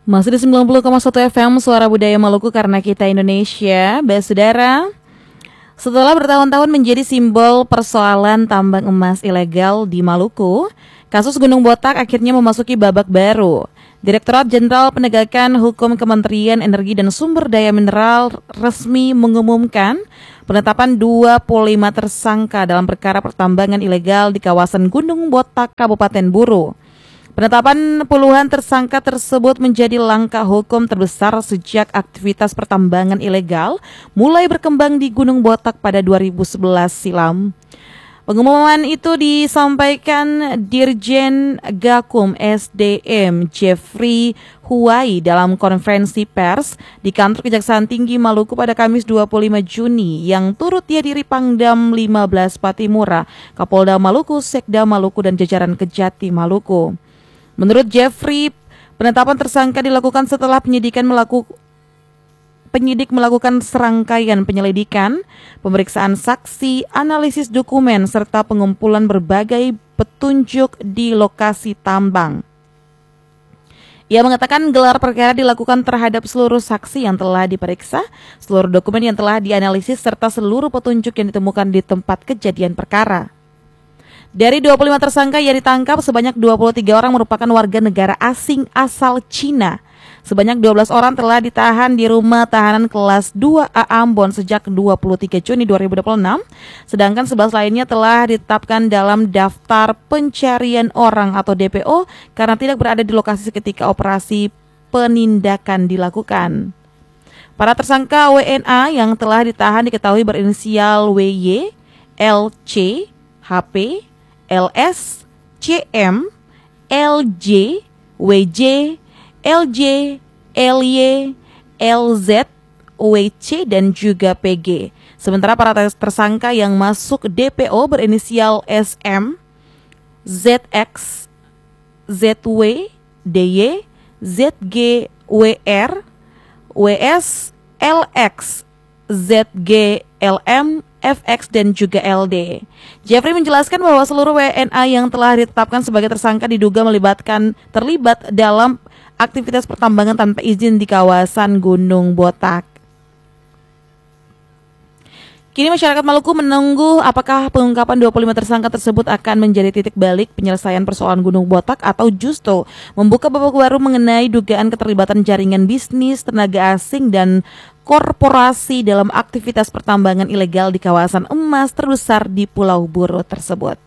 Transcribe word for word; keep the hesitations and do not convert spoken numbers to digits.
Masih di sembilan puluh koma satu F M Suara Budaya Maluku karena kita Indonesia. Baik saudara, setelah bertahun-tahun menjadi simbol persoalan tambang emas ilegal di Maluku, kasus Gunung Botak akhirnya memasuki babak baru. Direktorat Jenderal Penegakan Hukum Kementerian Energi dan Sumber Daya Mineral resmi mengumumkan penetapan dua puluh lima tersangka dalam perkara pertambangan ilegal di kawasan Gunung Botak, Kabupaten Buru. Penetapan puluhan tersangka tersebut menjadi langkah hukum terbesar sejak aktivitas pertambangan ilegal mulai berkembang di Gunung Botak pada dua ribu sebelas silam. Pengumuman itu disampaikan Dirjen Gakum S D M Jeffrey Huwai dalam konferensi pers di kantor Kejaksaan Tinggi Maluku pada Kamis dua puluh lima Juni yang turut dihadiri Pangdam lima belas Patimura, Kapolda Maluku, Sekda Maluku dan jajaran Kejati Maluku. Menurut Jeffrey, penetapan tersangka dilakukan setelah penyidikan melaku, penyidik melakukan serangkaian penyelidikan, pemeriksaan saksi, analisis dokumen, serta pengumpulan berbagai petunjuk di lokasi tambang. Ia mengatakan gelar perkara dilakukan terhadap seluruh saksi yang telah diperiksa, seluruh dokumen yang telah dianalisis, serta seluruh petunjuk yang ditemukan di tempat kejadian perkara. Dari dua puluh lima tersangka yang ditangkap, sebanyak dua puluh tiga orang merupakan warga negara asing asal Cina. Sebanyak dua belas orang telah ditahan di rumah tahanan kelas dua A Ambon sejak dua puluh tiga Juni dua ribu dua puluh enam, sedangkan sebelas lainnya telah ditetapkan dalam daftar pencarian orang atau D P O karena tidak berada di lokasi ketika operasi penindakan dilakukan. Para tersangka W N A yang telah ditahan diketahui berinisial W Y, L C, H P, L S, C M, L J, W J, L J, L Y, L Z, W C, dan juga P G. Sementara para tersangka yang masuk D P O berinisial S M, Z X, Z W, D Y, Z G, W R, W S, L X, Z G, L M, F X, dan juga L D. Jeffrey menjelaskan bahwa seluruh W N A yang telah ditetapkan sebagai tersangka diduga melibatkan terlibat dalam aktivitas pertambangan tanpa izin di kawasan Gunung Botak. Kini masyarakat Maluku menunggu apakah pengungkapan dua puluh lima tersangka tersebut akan menjadi titik balik penyelesaian persoalan Gunung Botak atau justru membuka babak baru mengenai dugaan keterlibatan jaringan bisnis, tenaga asing, dan korporasi dalam aktivitas pertambangan ilegal di kawasan emas terbesar di Pulau Buru tersebut.